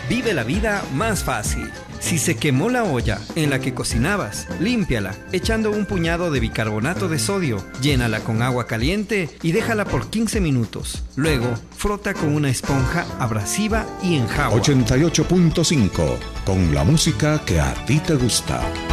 Vive la vida más fácil. Si se quemó la olla en la que cocinabas, límpiala echando un puñado de bicarbonato de sodio, llénala con agua caliente y déjala por 15 minutos. Luego, frota con una esponja abrasiva y enjagua. 88.5, con la música que a ti te gusta.